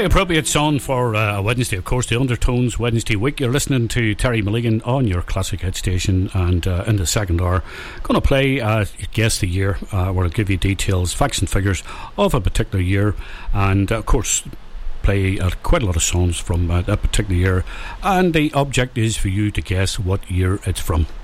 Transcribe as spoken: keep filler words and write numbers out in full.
Very appropriate song for uh, a Wednesday, of course, the Undertones Wednesday week. You're listening to Terry Milligan on your classic hit station, and uh, in the second hour, going to play uh, Guess the Year, uh, where I'll give you details, facts and figures of a particular year, and uh, of course play uh, quite a lot of songs from uh, that particular year, and the object is for you to guess what year it's from.